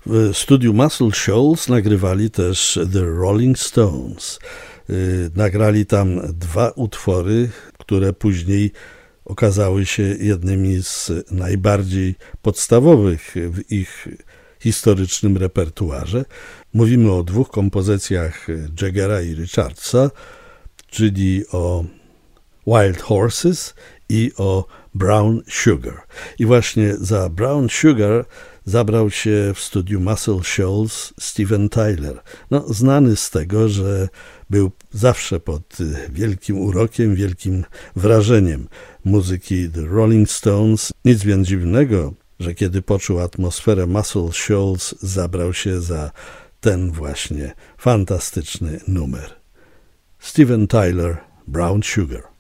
W studiu Muscle Shoals nagrywali też The Rolling Stones. Nagrali tam 2 utwory, które później okazały się jednymi z najbardziej podstawowych w ich historycznym repertuarze. Mówimy o 2 kompozycjach Jaggera i Richardsa, czyli o Wild Horses i o Brown Sugar. I właśnie za Brown Sugar zabrał się w studiu Muscle Shoals Steven Tyler. Znany z tego, że był zawsze pod wielkim urokiem, wielkim wrażeniem muzyki The Rolling Stones. Nic więc dziwnego, że kiedy poczuł atmosferę Muscle Shoals, zabrał się za ten właśnie fantastyczny numer. Steven Tyler, Brown Sugar.